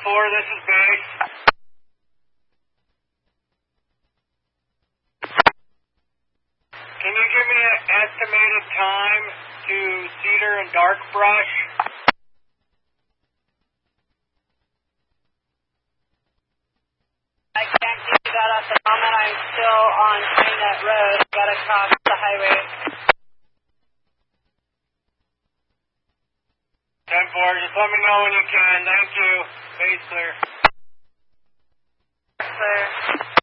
this is base. Can you give me an estimated time to Cedar and Dark Brush? I can't give you that at the moment. I'm still on Trainnet Road. I've got to cross the highway. 10-4, just let me know when you can. Thank you. Base clear. Clear.